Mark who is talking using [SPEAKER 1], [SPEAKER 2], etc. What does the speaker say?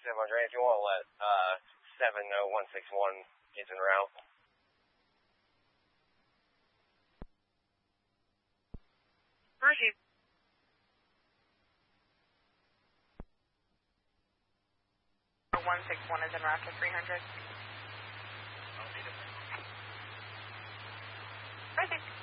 [SPEAKER 1] Andre, if you want to let 70161 is en route.
[SPEAKER 2] Proceed. Oh, 161 is en route to 300. Proceed.